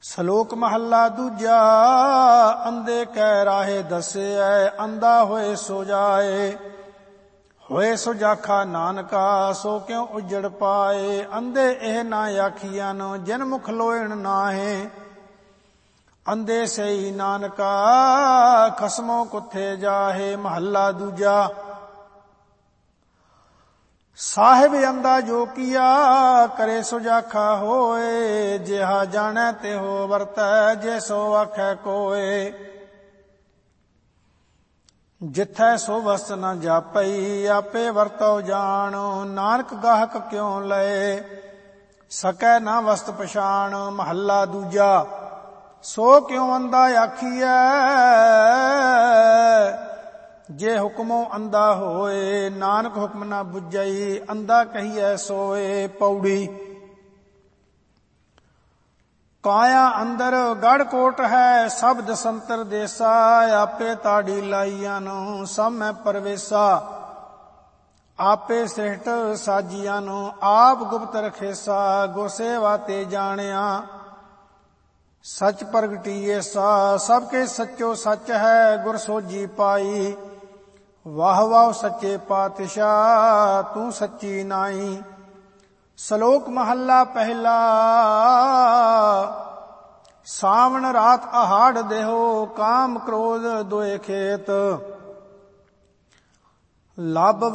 ਸ਼ਲੋਕ ਮਹੱਲਾ ਦੂਜਾ। ਅੰਧੇ ਕੈ ਰਾਹੇ ਦੱਸਿਐ, ਅੰਧਾ ਹੋਏ ਸੋ ਜਾਏ। ਹੋਏ ਸੋ ਜਾਖਾ ਨਾਨਕਾ, ਸੋ ਕਿਉ ਉਜੜ ਪਾਏ। ਅੰਧੇ ਇਹ ਨਾ ਆਖੀਐਨ, ਜਿਨ ਮੁਖ ਲੋਇਣ ਨਾਹੇ। ਅੰਧੇ ਸਈ ਨਾਨਕਾ, ਖਸਮੋ ਕੁੱਥੇ ਜਾਹੇ। ਮਹੱਲਾ ਦੂਜਾ। ਸਾਹਿਬ ਅੰਧਾ ਜੋ ਕੀਆ, ਕਰੇ ਸੋ ਜਾਖਾ ਹੋਏ। ਜਿਹਾ ਜਾਣੈ ਤਿਹੋ ਵਰਤੈ, ਜੇ ਸੋ ਆਖੈ ਕੋਏ। ਜਿਥੈ ਸੋ ਵਸਤ ਨ ਜਾਪਈ, ਆਪੇ ਵਰਤੋ ਜਾਣ। ਨਾਨਕ ਗਾਹਕ ਕਿਉ ਲਏ, ਸਕੈ ਨਾ ਵਸਤ ਪਛਾਣ। ਮਹੱਲਾ ਦੂਜਾ। ਸੋ ਕਿਉ ਅੰਧਾ ਆਖੀਐ, ਜੇ ਹੁਕਮੋ ਅੰਧਾ ਹੋਏ। ਨਾਨਕ ਹੁਕਮ ਨਾ ਬੁਝਈ, ਅੰਧਾ ਕਹੀਐ ਸੋਏ। ਪੌੜੀ। ਕਾਇਆ ਅੰਦਰ ਗੜ ਕੋਟ ਹੈ, ਸਬਦ ਸੰਤਰ ਦੇਸਾ। ਆਪੇ ਤਾੜੀ ਲਾਈਆਂ ਨੂੰ, ਸਭ ਮੈਂ ਪਰਵੇਸਾ। ਆਪੇ ਸ੍ਰਿਸ਼ਟ ਸਾਜੀਆਂ ਨੂੰ, ਆਪ ਗੁਪਤ ਰਖੇਸਾ। ਗੁਰ ਸੇਵਾ ਤੇ ਜਾਣਿਆ, ਸਚ ਪ੍ਰਗਟੀਏ ਸਾ। ਸਭ ਕੇ ਸੱਚੋ ਸੱਚ ਹੈ, ਗੁਰ ਸੋਝੀ ਪਾਈ। ਵਾਹ ਵਾਹ ਸੱਚੇ ਪਾਤਸ਼ਾਹ, ਤੂੰ ਸੱਚੀ ਨਾਈ। ਸ਼ਲੋਕ ਮਹੱਲਾ ਪਹਿਲਾ। ਸਾਵਣ ਰਾਤ ਆਹਾੜ ਦੇਹੋ, ਕਾਮ ਕ੍ਰੋਧ ਦੋਏ ਖੇਤ। ਲੱਭ